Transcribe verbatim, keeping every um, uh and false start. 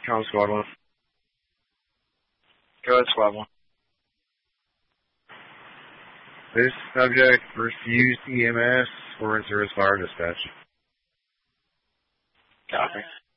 Com Squad one. Go ahead, Squad one. This subject refused E M S or in service fire dispatch. Copy.